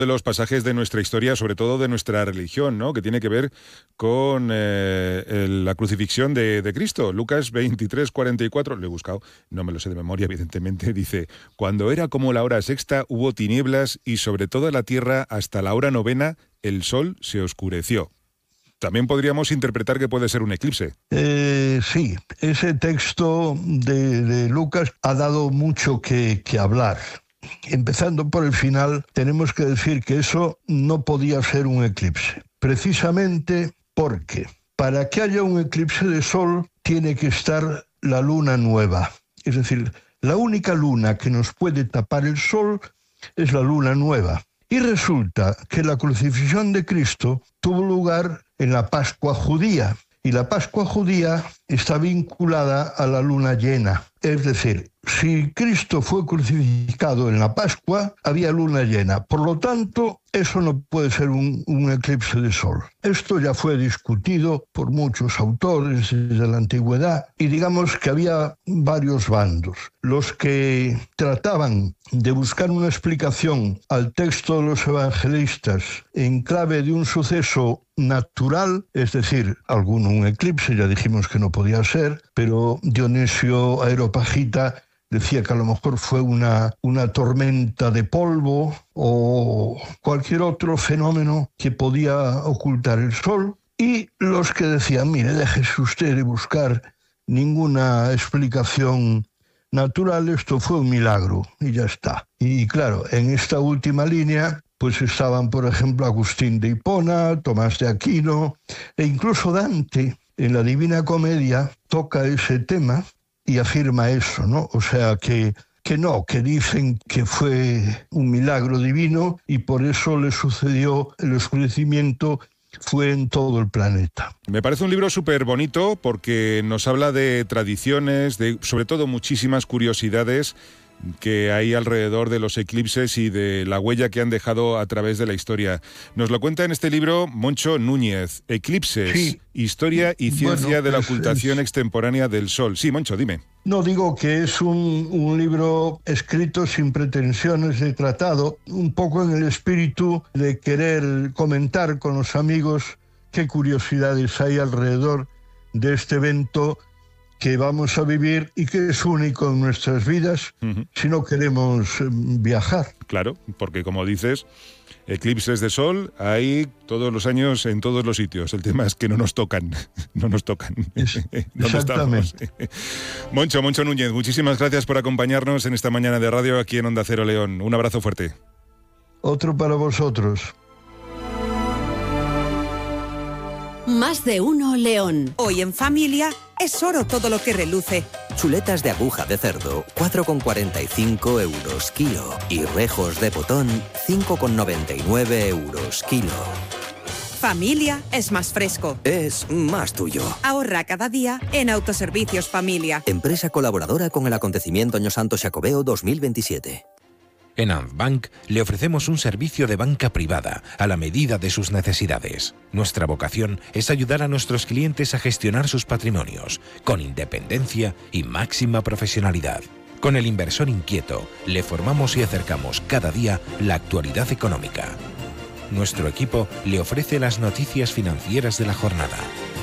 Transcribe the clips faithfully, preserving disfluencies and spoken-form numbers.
de los pasajes de nuestra historia, sobre todo de nuestra religión, ¿no? Que tiene que ver con eh, el, la crucifixión de, de Cristo. Lucas veintitrés, cuarenta y cuatro, lo he buscado, no me lo sé de memoria, evidentemente, dice: cuando era como la hora sexta, hubo tinieblas y sobre toda la tierra hasta la hora novena el sol se oscureció. También podríamos interpretar que puede ser un eclipse. Eh, sí, ese texto de, de Lucas ha dado mucho que, que hablar. Empezando por el final, tenemos que decir que eso no podía ser un eclipse. Precisamente porque para que haya un eclipse de sol tiene que estar la luna nueva. Es decir, la única luna que nos puede tapar el sol es la luna nueva. Y resulta que la crucifixión de Cristo tuvo lugar en la Pascua judía. Y la Pascua judía está vinculada a la luna llena. Es decir, si Cristo fue crucificado en la Pascua, había luna llena. Por lo tanto, eso no puede ser un, un eclipse de sol. Esto ya fue discutido por muchos autores desde la antigüedad y digamos que había varios bandos. Los que trataban de buscar una explicación al texto de los evangelistas en clave de un suceso natural, es decir, alguno un eclipse, ya dijimos que no podía ser, pero Dionisio Areopagita decía que a lo mejor fue una, una tormenta de polvo o cualquier otro fenómeno que podía ocultar el sol. Y los que decían, mire, déjese usted de buscar ninguna explicación natural, esto fue un milagro y ya está. Y claro, en esta última línea pues estaban, por ejemplo, Agustín de Hipona, Tomás de Aquino, e incluso Dante, en la Divina Comedia, toca ese tema y afirma eso, ¿no? O sea, que, que no, que dicen que fue un milagro divino y por eso le sucedió el oscurecimiento, fue en todo el planeta. Me parece un libro súper bonito porque nos habla de tradiciones, de sobre todo muchísimas curiosidades que hay alrededor de los eclipses y de la huella que han dejado a través de la historia. Nos lo cuenta en este libro Moncho Núñez, Eclipses, sí. Historia y ciencia bueno, de la ocultación es... extemporánea del Sol. Sí, Moncho, dime. No, digo que es un, un libro escrito sin pretensiones de tratado, un poco en el espíritu de querer comentar con los amigos qué curiosidades hay alrededor de este evento que vamos a vivir y que es único en nuestras vidas uh-huh. si no queremos viajar. Claro, porque como dices, eclipses de sol hay todos los años en todos los sitios. El tema es que no nos tocan, no nos tocan. Es, exactamente. Moncho, Moncho Núñez, muchísimas gracias por acompañarnos en esta mañana de radio aquí en Onda Cero León. Un abrazo fuerte. Otro para vosotros. Más de uno León. Hoy en familia es oro todo lo que reluce. Chuletas de aguja de cerdo, cuatro con cuarenta y cinco euros kilo. Y rejos de potón, cinco con noventa y nueve euros kilo. Familia es más fresco. Es más tuyo. Ahorra cada día en Autoservicios Familia. Empresa colaboradora con el acontecimiento Año Santo Xacobeo dos mil veintisiete. En Antbank le ofrecemos un servicio de banca privada a la medida de sus necesidades. Nuestra vocación es ayudar a nuestros clientes a gestionar sus patrimonios con independencia y máxima profesionalidad. Con el inversor inquieto le formamos y acercamos cada día la actualidad económica. Nuestro equipo le ofrece las noticias financieras de la jornada.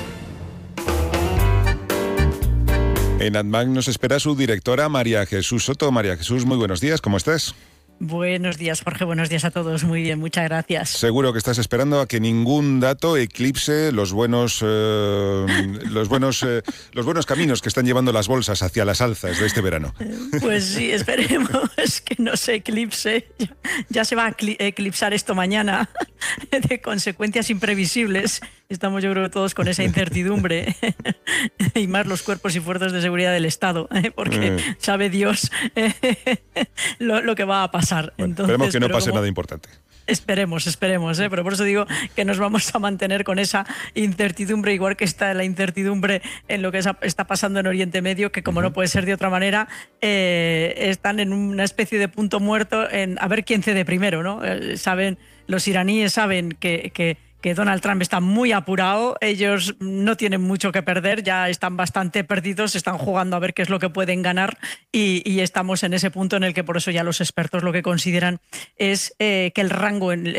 En Antbank nos espera su directora María Jesús Soto. María Jesús, muy buenos días, ¿cómo estás? Buenos días, Jorge, buenos días a todos. Muy bien, muchas gracias. Seguro que estás esperando a que ningún dato eclipse los buenos eh, los buenos eh, los buenos caminos que están llevando las bolsas hacia las alzas de este verano. Pues sí, esperemos que no se eclipse. Ya, ya se va a eclipsar esto mañana, de consecuencias imprevisibles. Estamos, yo creo que todos con esa incertidumbre y más los cuerpos y fuerzas de seguridad del Estado, porque eh. sabe Dios lo, lo que va a pasar. Bueno, Entonces, esperemos que no pase como... nada importante. Esperemos, esperemos, ¿eh? Pero por eso digo que nos vamos a mantener con esa incertidumbre, igual que está la incertidumbre en lo que está pasando en Oriente Medio, que como uh-huh. no puede ser de otra manera, eh, están en una especie de punto muerto en a ver quién cede primero, ¿no? Eh, saben, los iraníes saben que, que, que Donald Trump está muy apurado, ellos no tienen mucho que perder, ya están bastante perdidos, están jugando a ver qué es lo que pueden ganar y, y estamos en ese punto en el que por eso ya los expertos lo que consideran es eh, que el rango en